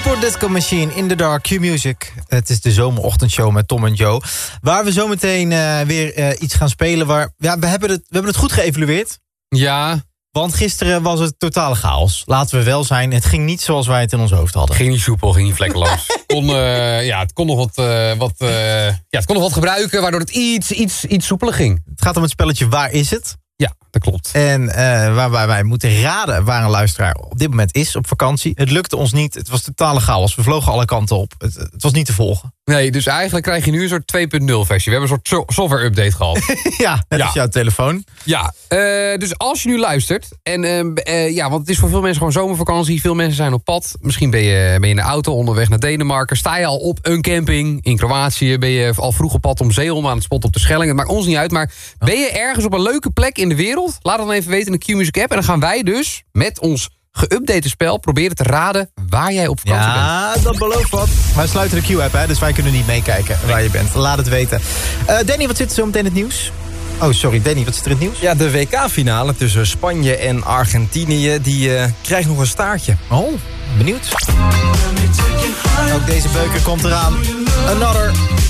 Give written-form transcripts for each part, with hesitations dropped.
Newport Disco Machine, In the Dark, Q-Music. Het is de zomerochtendshow met Tom en Joe. Waar we zometeen weer iets gaan spelen. We hebben het goed geëvalueerd. Ja. Want gisteren was het totale chaos. Laten we wel zijn, het ging niet zoals wij het in ons hoofd hadden. Ging niet soepel, ging niet vlekkeloos. Het kon nog wat gebruiken, waardoor het iets soepeler ging. Het gaat om het spelletje Waar is het? Ja, dat klopt. En waarbij wij moeten raden waar een luisteraar op dit moment is op vakantie. Het lukte ons niet, het was totale chaos. We vlogen alle kanten op. Het was niet te volgen. Nee, dus eigenlijk krijg je nu een soort 2.0 versie. We hebben een soort software update gehad. Ja, net als jouw telefoon. Ja, dus als je nu luistert. Want het is voor veel mensen gewoon zomervakantie. Veel mensen zijn op pad. Misschien ben je in de auto onderweg naar Denemarken. Sta je al op een camping in Kroatië. Ben je al vroeg op pad om Zeeholm aan het spotten op de Schelling. Het maakt ons niet uit, maar ben je ergens op een leuke plek in de wereld? Laat het dan even weten in de Q-Music app. En dan gaan wij dus met ons geüpdate spel proberen te raden waar jij op vakantie bent. Ja, dat belooft wat. Wij sluiten de Q-app, dus wij kunnen niet meekijken waar je bent. Laat het weten. Danny, wat zit er zo meteen in het nieuws? Oh, sorry, Danny, wat zit er in het nieuws? Ja, de WK-finale tussen Spanje en Argentinië, die krijgt nog een staartje. Oh, benieuwd. Ook deze beuker komt eraan. Another.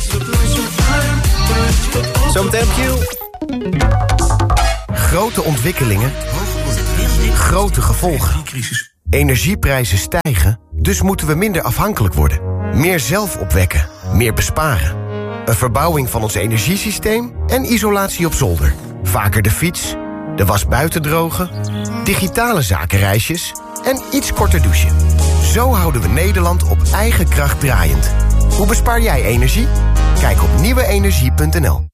Zometeen op Q. Grote ontwikkelingen, grote gevolgen. Energieprijzen stijgen, dus moeten we minder afhankelijk worden. Meer zelf opwekken, meer besparen. Een verbouwing van ons energiesysteem en isolatie op zolder. Vaker de fiets, de was buiten drogen, digitale zakenreisjes en iets korter douchen. Zo houden we Nederland op eigen kracht draaiend. Hoe bespaar jij energie? Kijk op nieuweenergie.nl.